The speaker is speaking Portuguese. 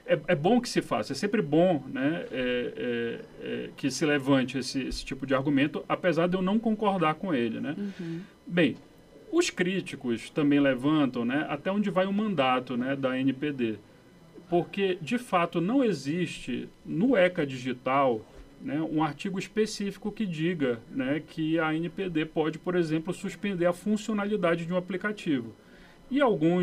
é bom que se faça, é sempre bom, né, que se levante esse tipo de argumento, apesar de eu não concordar com ele, né? Bem, os críticos também levantam, né, até onde vai o mandato, né, da NPD, porque, de fato, não existe no ECA Digital, né, um artigo específico que diga, né, que a NPD pode, por exemplo, suspender a funcionalidade de um aplicativo. E alguns